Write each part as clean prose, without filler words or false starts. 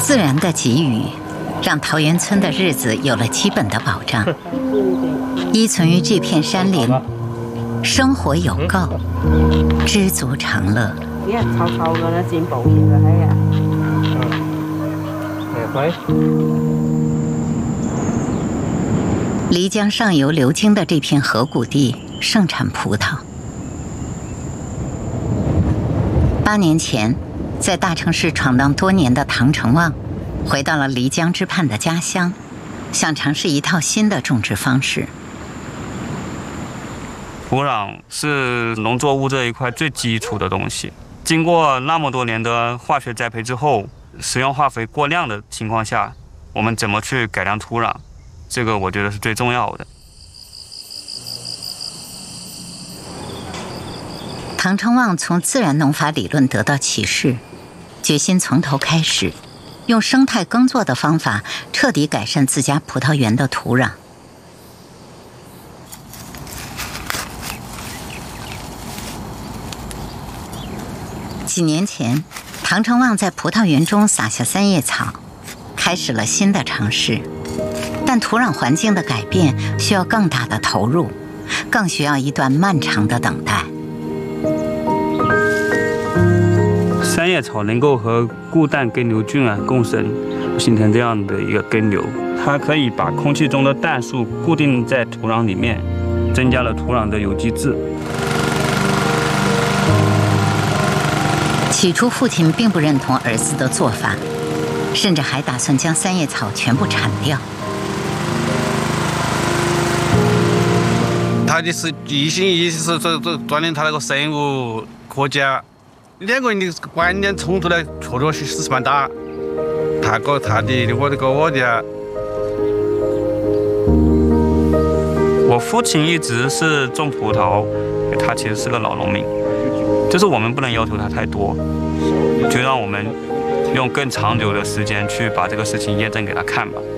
自然的给予，让桃源村的日子有了基本的保障。依存于这片山林，生活有够，知足常乐。 你係臭臭嘅咧，剪保險嘅係啊。 漓江上游流经的这片河谷地盛产葡萄。8年前，在大城市闯荡多年的唐成旺，回到了漓江之畔的家乡，想尝试一套新的种植方式。 土壤是农作物这一块最基础的东西，经过那么多年的化学栽培之后，使用化肥过量的情况下，我们怎么去改良土壤？这个我觉得是最重要的。 唐成旺从自然农法理论得到启示，决心从头开始，用生态耕作的方法彻底改善自家葡萄园的土壤。几年前，唐成旺在葡萄园中撒下三叶草，开始了新的尝试。但土壤环境的改变需要更大的投入，更需要一段漫长的等待。 三叶草能够和固氮根瘤菌共生，形成这样的一个根瘤，它可以把空气中的氮素固定在土壤里面，增加了土壤的有机质。 起初，父亲并不认同儿子的做法，甚至还打算将三叶草全部铲掉。 他就是一心一意是锻炼他那个生物科学，两个人的观念冲突呢，确实是蛮大。他搞他的，我搞我的。 我父亲一直是种葡萄，他其实是个老农民。就是我们不能要求他太多，就让我们用更长久的时间去把这个事情验证给他看吧。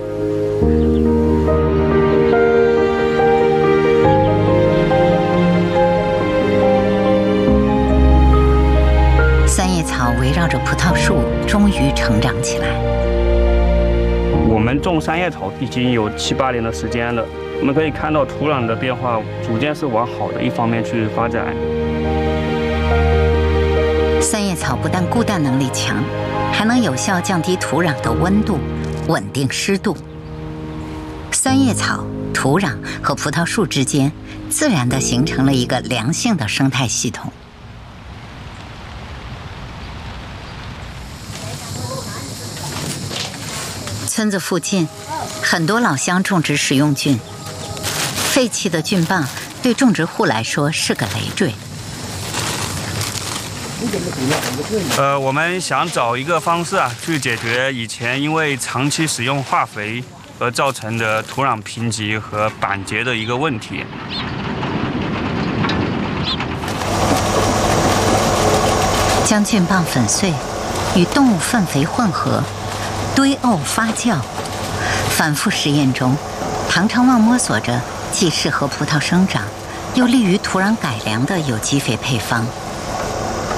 三叶草围绕着葡萄树，终于成长起来。 我们种三叶草已经有7、8年的时间了，我们可以看到土壤的变化逐渐是往好的一方面去发展。 三叶草不但固氮能力强，还能有效降低土壤的温度，稳定湿度。三叶草、土壤和葡萄树之间自然地形成了一个良性的生态系统。村子附近，很多老乡种植食用菌，废弃的菌棒对种植户来说是个累赘。 我们想找一个方式去解决以前因为长期使用化肥而造成的土壤贫瘠和板结的一个问题。 将菌棒粉碎，与动物粪肥混合，堆沤发酵，反复实验中，唐成旺摸索着既适合葡萄生长，又利于土壤改良的有机肥配方。